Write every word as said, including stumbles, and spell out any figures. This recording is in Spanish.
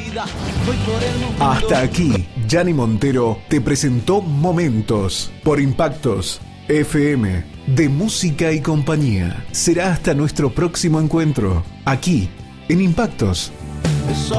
Hasta aquí, Gianni Montero te presentó Momentos por Impactos F M de música y compañía. Será hasta nuestro próximo encuentro, aquí en Impactos.